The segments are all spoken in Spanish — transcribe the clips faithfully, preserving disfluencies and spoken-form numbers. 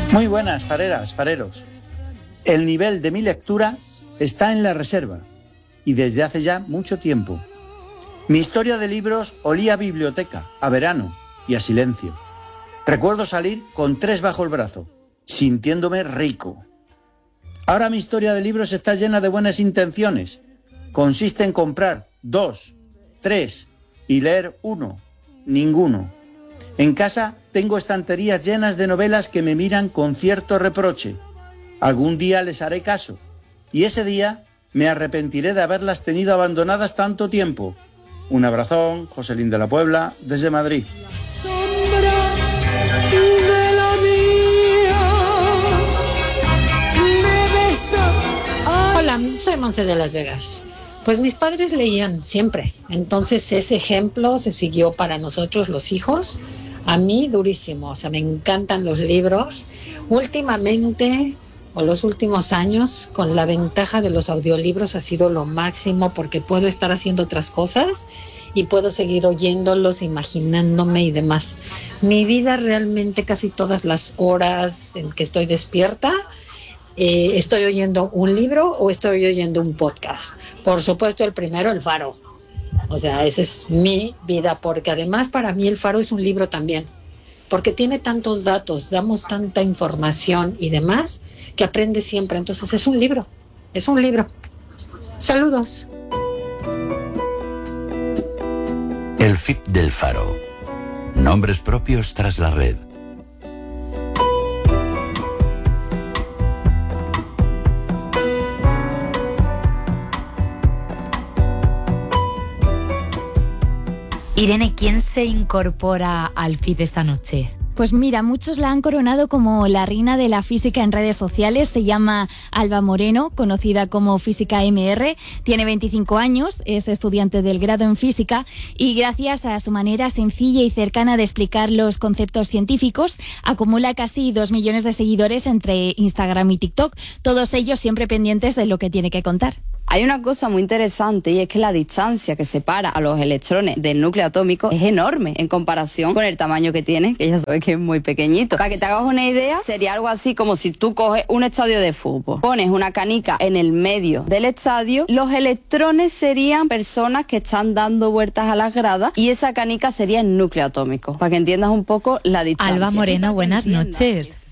Muy buenas, fareras, fareros. El nivel de mi lectura está en la reserva y desde hace ya mucho tiempo. Mi historia de libros olía a biblioteca, a verano y a silencio. Recuerdo salir con tres bajo el brazo, sintiéndome rico. Ahora mi historia de libros está llena de buenas intenciones. Consiste en comprar dos, tres y leer uno, ninguno. En casa tengo estanterías llenas de novelas que me miran con cierto reproche. Algún día les haré caso y ese día me arrepentiré de haberlas tenido abandonadas tanto tiempo. Un abrazón, Joselín de la Puebla, desde Madrid. Hola, soy Monse de Las Vegas. Pues mis padres leían siempre, entonces ese ejemplo se siguió para nosotros los hijos. A mí durísimo, o sea, me encantan los libros. Últimamente, o los últimos años, con la ventaja de los audiolibros ha sido lo máximo porque puedo estar haciendo otras cosas y puedo seguir oyéndolos, imaginándome y demás. Mi vida realmente casi todas las horas en que estoy despierta, eh, estoy oyendo un libro o estoy oyendo un podcast. Por supuesto, el primero, El Faro. O sea, esa es mi vida, porque además para mí El Faro es un libro también, porque tiene tantos datos, damos tanta información y demás, que aprendes siempre. Entonces es un libro, es un libro. Saludos. El F I P del Faro. Nombres propios tras la red. Irene, ¿quién se incorpora al F I D esta noche? Pues mira, muchos la han coronado como la reina de la física en redes sociales. Se llama Alba Moreno, conocida como Física M R. Tiene veinticinco años, es estudiante del grado en física y gracias a su manera sencilla y cercana de explicar los conceptos científicos, acumula casi dos millones de seguidores entre Instagram y TikTok, todos ellos siempre pendientes de lo que tiene que contar. Hay una cosa muy interesante y es que la distancia que separa a los electrones del núcleo atómico es enorme en comparación con el tamaño que tiene, que ya sabes que es muy pequeñito. Para que te hagas una idea, sería algo así como si tú coges un estadio de fútbol, pones una canica en el medio del estadio, los electrones serían personas que están dando vueltas a las gradas y esa canica sería el núcleo atómico. Para que entiendas un poco la distancia. Alba Moreno, buenas noches.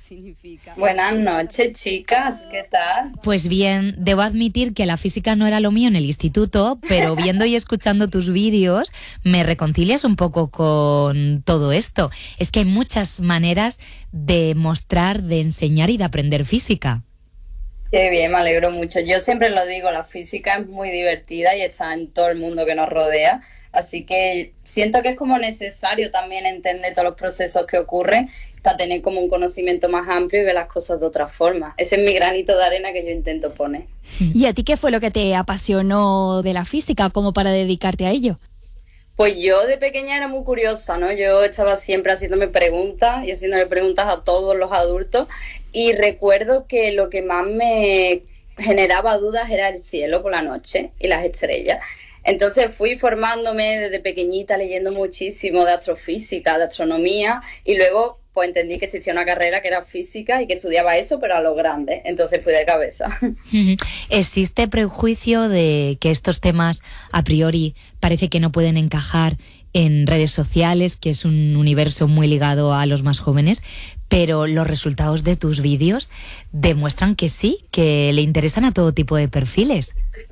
Buenas noches, chicas, ¿qué tal? Pues bien, debo admitir que la física no era lo mío en el instituto, pero viendo y escuchando tus vídeos me reconcilias un poco con todo esto. Es que hay muchas maneras de mostrar, de enseñar y de aprender física. Qué bien, me alegro mucho. Yo siempre lo digo, la física es muy divertida y está en todo el mundo que nos rodea. Así que siento que es como necesario también entender todos los procesos que ocurren para tener como un conocimiento más amplio y ver las cosas de otra forma. Ese es mi granito de arena que yo intento poner. ¿Y a ti qué fue lo que te apasionó de la física como para dedicarte a ello? Pues yo de pequeña era muy curiosa, ¿no? Yo estaba siempre haciéndome preguntas y haciéndole preguntas a todos los adultos y recuerdo que lo que más me generaba dudas era el cielo por la noche y las estrellas. Entonces fui formándome desde pequeñita leyendo muchísimo de astrofísica, de astronomía y luego pues entendí que existía una carrera que era física y que estudiaba eso pero a lo grande, entonces fui de cabeza. ¿Existe prejuicio de que estos temas a priori parece que no pueden encajar en redes sociales, que es un universo muy ligado a los más jóvenes, pero los resultados de tus vídeos demuestran que sí, que le interesan a todo tipo de perfiles?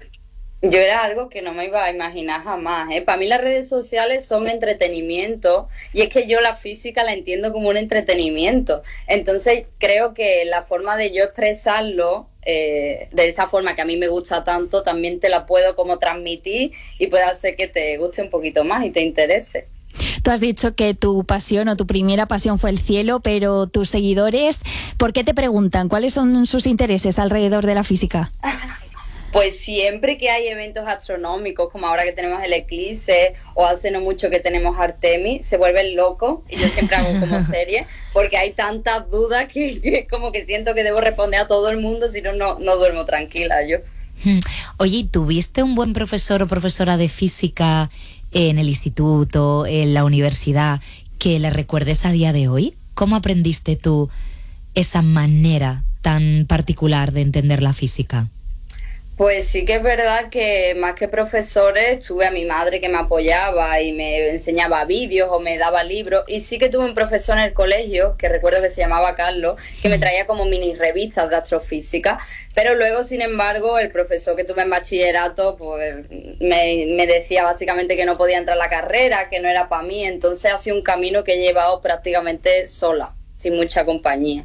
Yo era algo que no me iba a imaginar jamás, ¿eh? Para mí las redes sociales son entretenimiento y es que yo la física la entiendo como un entretenimiento. Entonces creo que la forma de yo expresarlo eh, de esa forma que a mí me gusta tanto también te la puedo como transmitir y puede hacer que te guste un poquito más y te interese. Tú has dicho que tu pasión o tu primera pasión fue el cielo, pero tus seguidores, ¿por qué te preguntan? ¿Cuáles son sus intereses alrededor de la física? Pues siempre que hay eventos astronómicos, como ahora que tenemos el eclipse, o hace no mucho que tenemos Artemis, se vuelven locos, y yo siempre hago como serie, porque hay tantas dudas que, que como que siento que debo responder a todo el mundo, si no, no, no duermo tranquila yo. Oye, ¿tuviste un buen profesor o profesora de física en el instituto, en la universidad, que le recuerdes a día de hoy? ¿Cómo aprendiste tú esa manera tan particular de entender la física? Pues sí que es verdad que más que profesores tuve a mi madre que me apoyaba y me enseñaba vídeos o me daba libros, y sí que tuve un profesor en el colegio, que recuerdo que se llamaba Carlos, que me traía como mini revistas de astrofísica, pero luego, sin embargo, el profesor que tuve en bachillerato pues me, me decía básicamente que no podía entrar a la carrera, que no era para mí, entonces ha sido un camino que he llevado prácticamente sola, sin mucha compañía.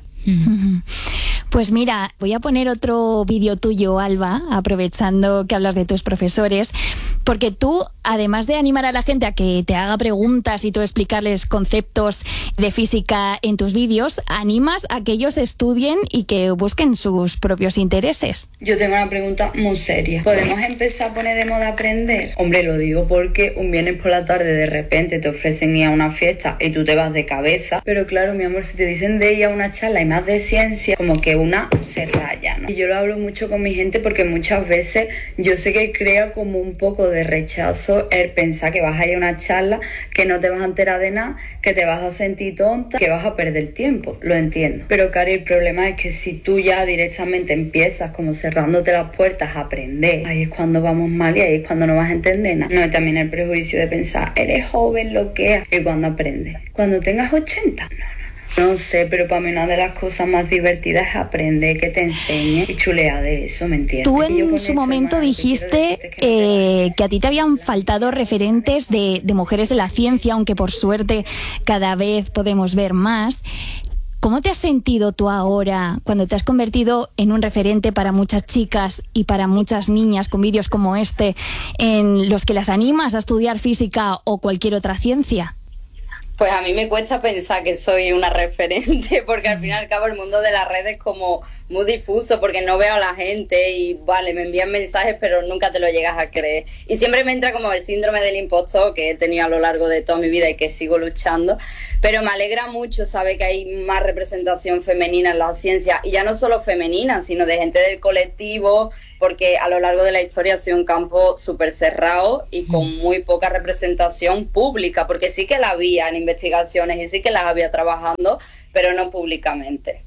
Pues mira, voy a poner otro vídeo tuyo, Alba, aprovechando que hablas de tus profesores, porque tú, además de animar a la gente a que te haga preguntas y tú explicarles conceptos de física en tus vídeos, animas a que ellos estudien y que busquen sus propios intereses. Yo tengo una pregunta muy seria. ¿Podemos empezar a poner de moda aprender? Hombre, lo digo porque un viernes por la tarde de repente te ofrecen ir a una fiesta y tú te vas de cabeza, pero claro, mi amor, si te dicen de ir a una charla y más de ciencia, como que una se raya, ¿no? Y yo lo hablo mucho con mi gente porque muchas veces yo sé que crea como un poco de rechazo el pensar que vas a ir a una charla, que no te vas a enterar de nada, que te vas a sentir tonta, que vas a perder tiempo, lo entiendo. Pero Cari, el problema es que si tú ya directamente empiezas como cerrándote las puertas a aprender, ahí es cuando vamos mal y ahí es cuando no vas a entender nada. No, y también el prejuicio de pensar, eres joven, lo que es, y cuando aprendes. Cuando tengas ochenta, no, no. No sé, pero para mí una de las cosas más divertidas es aprender, que te enseñe y chulea de eso, ¿me entiendes? Tú en su momento dijiste que, eh, que a ti te habían faltado referentes de, de mujeres de la ciencia, aunque por suerte cada vez podemos ver más. ¿Cómo te has sentido tú ahora cuando te has convertido en un referente para muchas chicas y para muchas niñas con vídeos como este, en los que las animas a estudiar física o cualquier otra ciencia? Pues a mí me cuesta pensar que soy una referente, porque al fin y al cabo el mundo de las redes es como muy difuso, porque no veo a la gente y vale, me envían mensajes pero nunca te lo llegas a creer. Y siempre me entra como el síndrome del impostor que he tenido a lo largo de toda mi vida y que sigo luchando. Pero me alegra mucho saber que hay más representación femenina en la ciencia, y ya no solo femenina, sino de gente del colectivo, porque a lo largo de la historia ha sido un campo súper cerrado y con muy poca representación pública, porque sí que la había en investigaciones y sí que las había trabajando, pero no públicamente.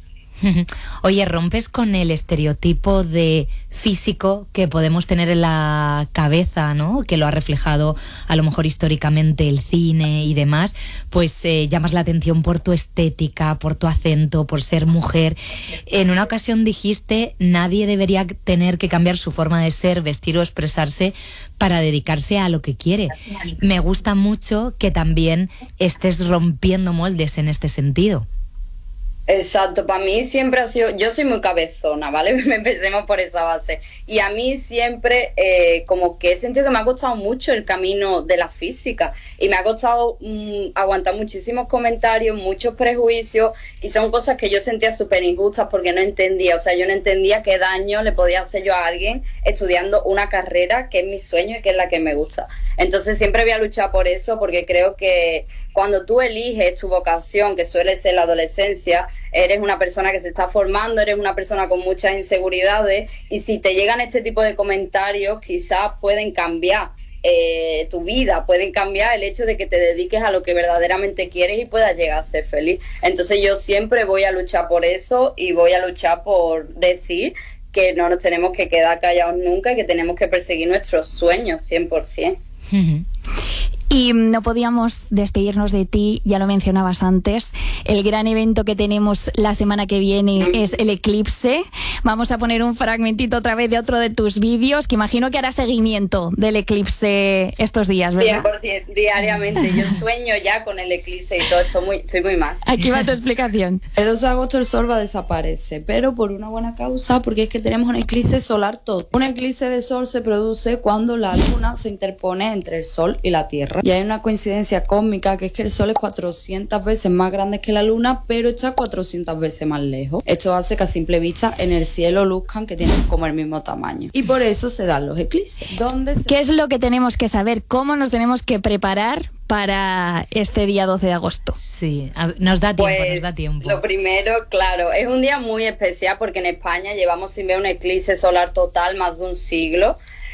Oye, rompes con el estereotipo de físico que podemos tener en la cabeza, ¿no? Que lo ha reflejado a lo mejor históricamente el cine y demás. Pues eh, llamas la atención por tu estética, por tu acento, por ser mujer. En una ocasión dijiste, nadie debería tener que cambiar su forma de ser, vestir o expresarse para dedicarse a lo que quiere. Me gusta mucho que también estés rompiendo moldes en este sentido. Exacto, para mí siempre ha sido, yo soy muy cabezona, ¿vale? Empecemos por esa base. Y a mí siempre, eh, como que he sentido que me ha costado mucho el camino de la física. Y me ha costado mmm, aguantar muchísimos comentarios, muchos prejuicios. Y son cosas que yo sentía súper injustas porque no entendía. O sea, yo no entendía qué daño le podía hacer yo a alguien estudiando una carrera que es mi sueño y que es la que me gusta. Entonces siempre voy a luchar por eso, porque creo que cuando tú eliges tu vocación, que suele ser la adolescencia, eres una persona que se está formando, eres una persona con muchas inseguridades, y si te llegan este tipo de comentarios, quizás pueden cambiar eh, tu vida, pueden cambiar el hecho de que te dediques a lo que verdaderamente quieres y puedas llegar a ser feliz. Entonces yo siempre voy a luchar por eso y voy a luchar por decir que no nos tenemos que quedar callados nunca y que tenemos que perseguir nuestros sueños cien por ciento. Uh-huh. Y no podíamos despedirnos de ti, ya lo mencionabas antes. El gran evento que tenemos la semana que viene es el eclipse. Vamos a poner un fragmentito otra vez de otro de tus vídeos, que imagino que hará seguimiento del eclipse estos días, ¿verdad? cien por ciento, diariamente. Yo sueño ya con el eclipse y todo, estoy muy, estoy muy mal. Aquí va tu explicación. El doce de agosto el sol va a desaparecer, pero por una buena causa, porque es que tenemos un eclipse solar todo. Un eclipse de sol se produce cuando la luna se interpone entre el sol y la tierra. Y hay una coincidencia cósmica, que es que el sol es cuatrocientas veces más grande que la luna, pero está cuatrocientas veces más lejos. Esto hace que a simple vista en el cielo luzcan que tienen como el mismo tamaño. Y por eso se dan los eclipses. ¿Dónde se... ¿Qué es lo que tenemos que saber? ¿Cómo nos tenemos que preparar para este día doce de agosto? Sí, nos da tiempo, pues, nos da tiempo. Lo primero, claro, es un día muy especial porque en España llevamos sin ver un eclipse solar total más de un siglo.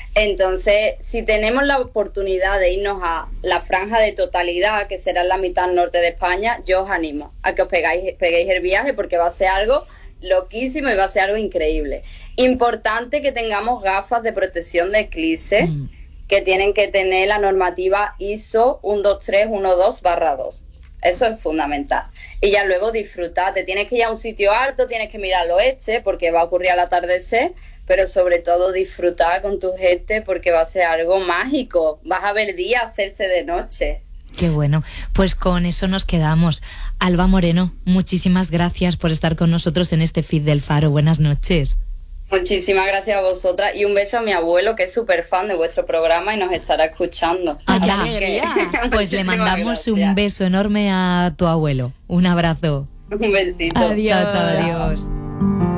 Entonces, si tenemos la oportunidad de irnos a la franja de totalidad, que será la mitad norte de España, yo os animo a que os pegáis, peguéis el viaje, porque va a ser algo loquísimo y va a ser algo increíble. Importante que tengamos gafas de protección de eclipse, mm. que tienen que tener la normativa I S O uno dos tres uno dos barra dos. Eso es fundamental. Y ya luego disfrutar. Te tienes que ir a un sitio alto, tienes que mirar al oeste, porque va a ocurrir al atardecer, pero sobre todo disfrutar con tu gente, porque va a ser algo mágico. Vas a ver día hacerse de noche. Qué bueno. Pues con eso nos quedamos. Alba Moreno, muchísimas gracias por estar con nosotros en este feed del Faro. Buenas noches. Muchísimas gracias a vosotras y un beso a mi abuelo, que es súper fan de vuestro programa y nos estará escuchando. Ah, ya. Que, pues le mandamos gracias. Un beso enorme a tu abuelo. Un abrazo. Un besito. Adiós. Chao, chao, adiós.